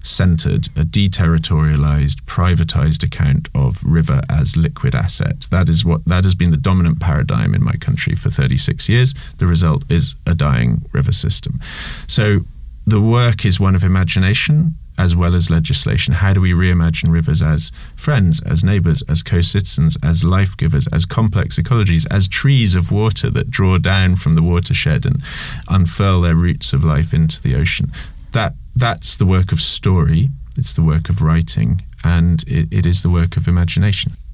centred, a deterritorialised, privatised account of river as liquid asset. That has been the dominant paradigm in my country for 36 years. The result is a dying river system. So the work is one of imagination as well as legislation. How do we reimagine rivers as friends, as neighbours, as co-citizens, as life givers, as complex ecologies, as trees of water that draw down from the watershed and unfurl their roots of life into the ocean? That's the work of story, it's the work of writing, and it is the work of imagination.